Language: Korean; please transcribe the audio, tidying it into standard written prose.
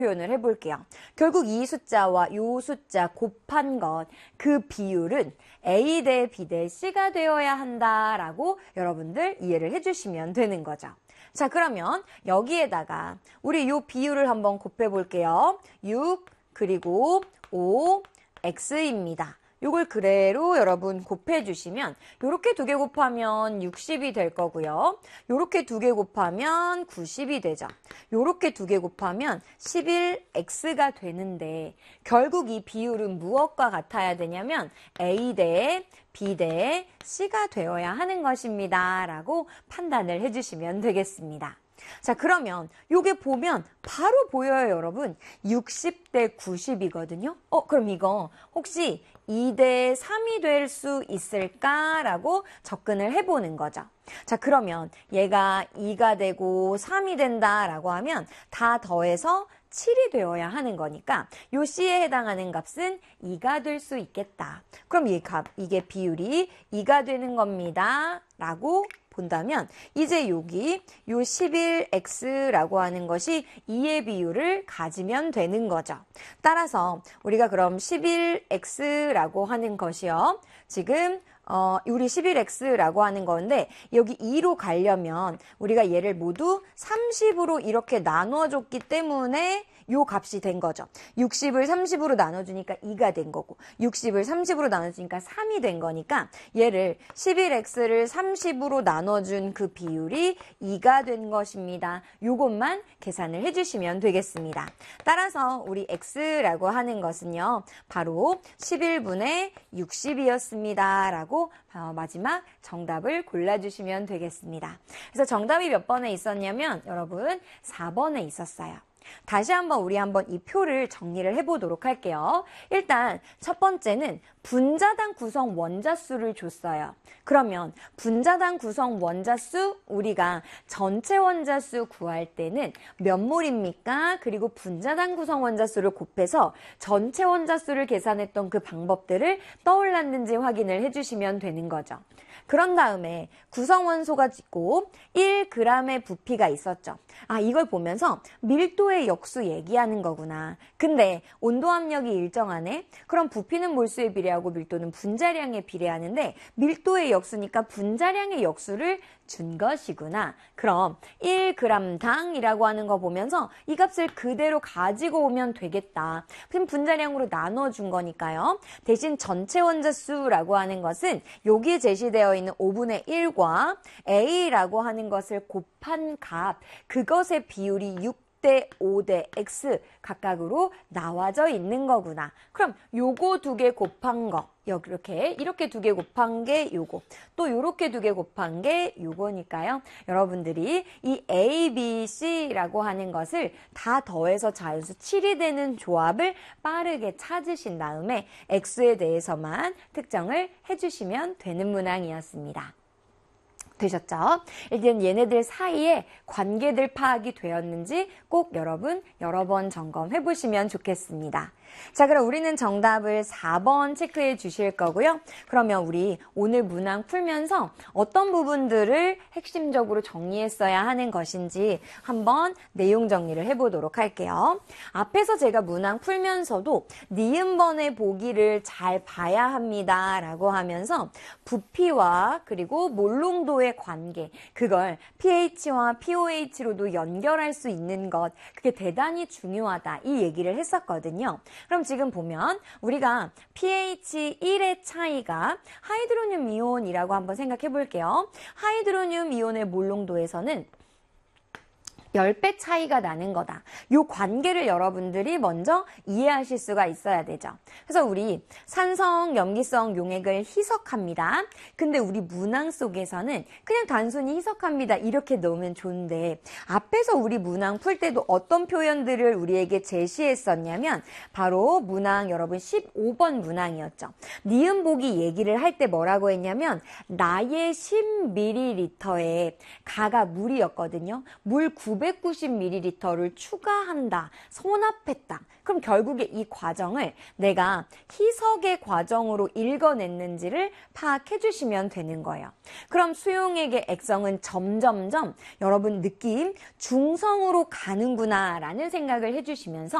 표현을 해볼게요. 결국 이 숫자와 이 숫자 곱한 것, 그 비율은 A 대 B 대 C가 되어야 한다라고 여러분들 이해를 해주시면 되는 거죠. 자, 그러면 여기에다가 우리 이 비율을 한번 곱해볼게요. 6 그리고 5 X입니다. 이걸 그대로 여러분 곱해주시면 이렇게 2개 곱하면 60이 될 거고요. 이렇게 2개 곱하면 90이 되죠. 이렇게 2개 곱하면 11X가 되는데 결국 이 비율은 무엇과 같아야 되냐면 A 대 B 대 C가 되어야 하는 것입니다. 라고 판단을 해주시면 되겠습니다. 자, 그러면 요게 보면 바로 보여요, 여러분. 60대 90이거든요. 그럼 이거 혹시 2대 3이 될 수 있을까라고 접근을 해보는 거죠. 자, 그러면 얘가 2가 되고 3이 된다라고 하면 다 더해서 7이 되어야 하는 거니까 요 C에 해당하는 값은 2가 될 수 있겠다. 그럼 이게 비율이 2가 되는 겁니다. 라고 본다면 이제 여기 요 11X라고 하는 것이 2의 비율을 가지면 되는 거죠. 따라서 우리가 그럼 11X라고 하는 것이요. 지금 우리 11X라고 하는 건데 여기 2로 가려면 우리가 얘를 모두 30으로 이렇게 나눠줬기 때문에 요 값이 된 거죠. 60을 30으로 나눠주니까 2가 된 거고 60을 30으로 나눠주니까 3이 된 거니까 얘를 11X를 30으로 나눠준 그 비율이 2가 된 것입니다. 요것만 계산을 해주시면 되겠습니다. 따라서 우리 X라고 하는 것은요. 바로 11분의 60이었습니다. 라고 마지막 정답을 골라주시면 되겠습니다. 그래서 정답이 몇 번에 있었냐면 여러분 4번에 있었어요. 다시 한번 이 표를 정리를 해보도록 할게요. 일단 첫 번째는 분자당 구성 원자수를 줬어요. 그러면 분자당 구성 원자수 우리가 전체 원자수 구할 때는 몇 몰입니까? 그리고 분자당 구성 원자수를 곱해서 전체 원자수를 계산했던 그 방법들을 떠올랐는지 확인을 해주시면 되는 거죠. 그런 다음에 구성원소가 있고 1g의 부피가 있었죠. 이걸 보면서 밀도의 역수 얘기하는 거구나. 근데 온도 압력이 일정하네? 그럼 부피는 몰수에 비례하고 밀도는 분자량에 비례하는데 밀도의 역수니까 분자량의 역수를 준 것이구나. 그럼 1g당이라고 하는 거 보면서 이 값을 그대로 가지고 오면 되겠다. 그럼 분자량으로 나눠준 거니까요. 대신 전체 원자수라고 하는 것은 여기에 제시되어 있는 5분의 1과 A라고 하는 것을 곱한 값, 그것의 비율이 6대 5대 X 각각으로 나와져 있는 거구나. 그럼 요거 2개 곱한 거, 이렇게 2개 곱한 게 요거, 또 요렇게 2개 곱한 게 요거니까요. 여러분들이 이 A, B, C라고 하는 것을 다 더해서 자연수 7이 되는 조합을 빠르게 찾으신 다음에 X에 대해서만 특정을 해주시면 되는 문항이었습니다. 되셨죠? 일단 얘네들 사이에 관계들 파악이 되었는지 꼭 여러분 여러 번 점검해 보시면 좋겠습니다. 자, 그럼 우리는 정답을 4번 체크해 주실 거고요. 그러면 우리 오늘 문항 풀면서 어떤 부분들을 핵심적으로 정리했어야 하는 것인지 한번 내용 정리를 해보도록 할게요. 앞에서 제가 문항 풀면서도 니은번의 보기를 잘 봐야 합니다 라고 하면서 부피와 그리고 몰농도의 관계, 그걸 pH와 pOH로도 연결할 수 있는 것, 그게 대단히 중요하다 이 얘기를 했었거든요. 그럼 지금 보면 우리가 pH 1의 차이가 하이드로늄 이온이라고 한번 생각해 볼게요. 하이드로늄 이온의 몰농도에서는 10배 차이가 나는 거다. 이 관계를 여러분들이 먼저 이해하실 수가 있어야 되죠. 그래서 우리 산성, 염기성 용액을 희석합니다. 근데 우리 문항 속에서는 그냥 단순히 희석합니다. 이렇게 넣으면 좋은데 앞에서 우리 문항 풀 때도 어떤 표현들을 우리에게 제시했었냐면 바로 문항 여러분 15번 문항이었죠. 니은 보기 얘기를 할 때 뭐라고 했냐면 나의 10ml에 가가 물이었거든요. 물 900 590ml를 추가한다, 혼합했다. 그럼 결국에 이 과정을 내가 희석의 과정으로 읽어냈는지를 파악해 주시면 되는 거예요. 그럼 수용액의 액성은 점점점 여러분 느낌 중성으로 가는구나 라는 생각을 해주시면서